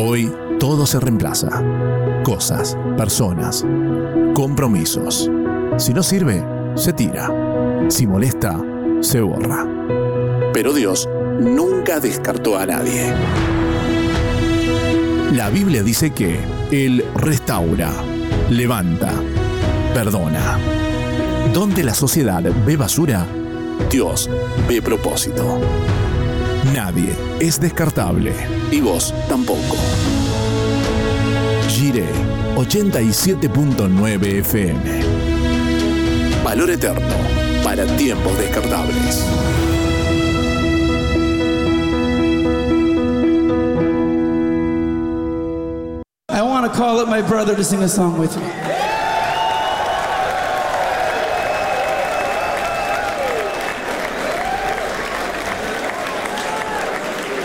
Hoy todo se reemplaza. Cosas, personas, compromisos. Si no sirve, se tira. Si molesta, se borra. Pero Dios nunca descartó a nadie. La Biblia dice que Él restaura, levanta, perdona. Donde la sociedad ve basura, Dios ve propósito. Nadie es descartable y vos tampoco. Jiré 87.9 FM. Valor eterno para tiempos descartables. I want to call up my brother to sing a song with me.